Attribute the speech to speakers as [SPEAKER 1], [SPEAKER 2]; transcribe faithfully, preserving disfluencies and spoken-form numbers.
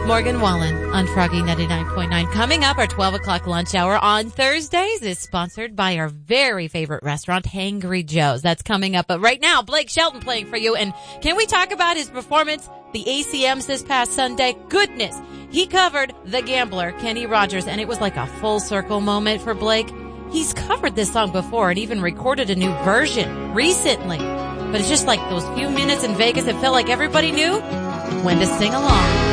[SPEAKER 1] Morgan Wallen on Froggy ninety-nine point nine. Coming up, our twelve o'clock lunch hour on Thursdays is sponsored by our very favorite restaurant, Hangry Joe's. That's coming up. But right now, Blake Shelton playing for you. And can we talk about his performance, the A C Ms this past Sunday? Goodness. He covered The Gambler, Kenny Rogers, and it was like a full circle moment for Blake. He's covered this song before and even recorded a new version recently. But it's just like those few minutes in Vegas, it felt like everybody knew when to sing along.